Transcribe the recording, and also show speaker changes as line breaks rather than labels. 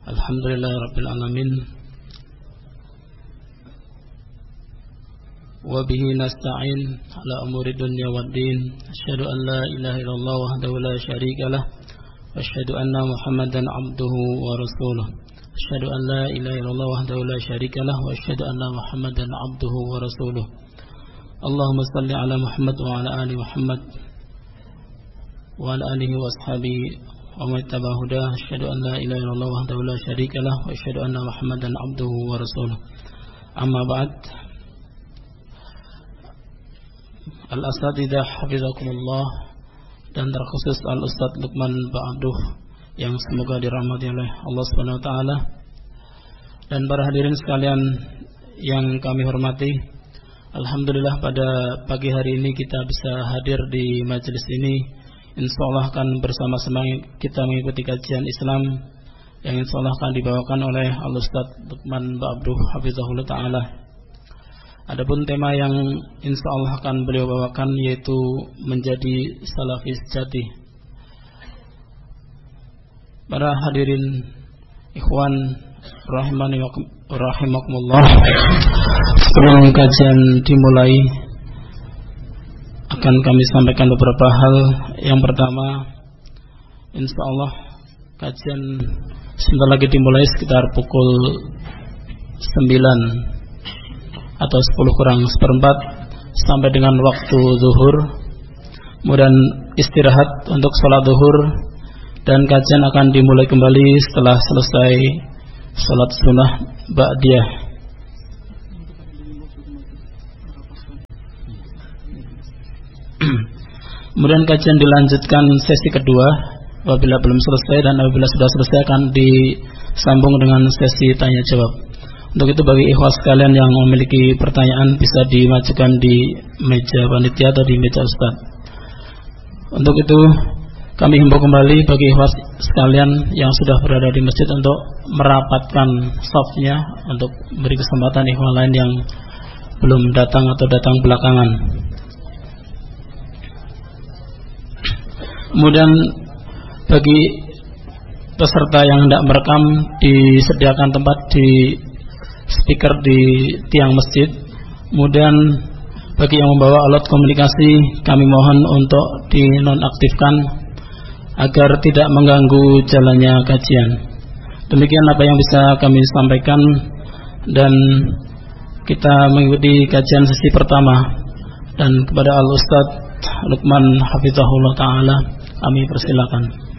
Alhamdulillahirabbil alamin. Wa bihi nasta'in ala umuri dunya waddin. Asyhadu an la ilaha illallah wahdahu la syarikalah wa asyhadu anna Muhammadan abduhu wa rasuluh. Asyhadu an la ilaha illallah wahdahu la syarikalah wa asyhadu anna Muhammadan abduhu wa rasuluh. Allahumma salli ala Muhammad wa ala ali Muhammad wa ala alihi wa ashabihi wa man ittaba'a hudah. Asyhadu an la ilaha illallah wahdahu la syarikalah wa asyhadu anna Muhammadan abduhu wa rasuluh. Amma ba'd. Al-Asatidzah hafizakumullah dan terkhusus Al-Ustadz Luqman Ba'abduh yang semoga dirahmati oleh Allah Subhanahu wa taala, dan para hadirin sekalian yang kami hormati. Alhamdulillah pada pagi hari ini kita bisa hadir di majelis ini. Insyaallah akan bersama-sama kita mengikuti kajian Islam yang insyaallah akan dibawakan oleh Al-Ustadz Luqman Ba'abduh hafizahullah taala. Adapun tema yang insyaallah akan beliau bawakan yaitu menjadi salafi sejati. Para hadirin ikhwan rahimani wa rahimakumullah, sebelum kajian dimulai akan kami sampaikan beberapa hal. Yang pertama, insyaallah kajian sebentar lagi dimulai sekitar pukul 9 atau 10 kurang seperempat sampai dengan waktu zuhur. Kemudian istirahat untuk sholat zuhur, dan kajian akan dimulai kembali setelah selesai sholat sunnah ba'diyah. Kemudian kajian dilanjutkan sesi kedua apabila belum selesai, dan apabila sudah selesai akan disambung dengan sesi tanya jawab. Untuk itu bagi ikhwas sekalian yang memiliki pertanyaan bisa dimajukan di meja panitia atau di meja ustaz. Untuk itu kami himbau kembali bagi ikhwas sekalian yang sudah berada di masjid untuk merapatkan shafnya untuk beri kesempatan ikhwan lain yang belum datang atau datang belakangan. Kemudian bagi peserta yang hendak merekam, disediakan tempat di speaker di tiang masjid. Kemudian bagi yang membawa alat komunikasi, kami mohon untuk dinonaktifkan agar tidak mengganggu jalannya kajian. Demikian apa yang bisa kami sampaikan, dan kita mengikuti kajian sesi pertama. Dan kepada Al-Ustadz Luqman hafizahullah ta'ala kami persilakan.